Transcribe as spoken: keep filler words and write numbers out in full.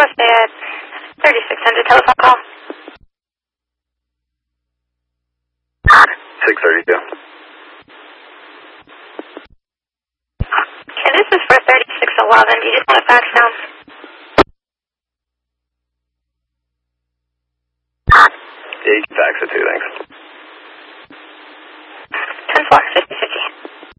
stay at thirty-six hundred telephone call. six thirty-two. And this is for thirty-six eleven. Do you just want to fax down? Yeah, you can fax it too, thanks.